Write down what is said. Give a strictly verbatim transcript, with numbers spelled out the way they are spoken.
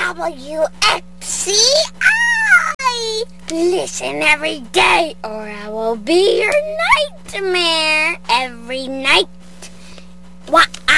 W X C I. Listen every day or I will be your nightmare every night.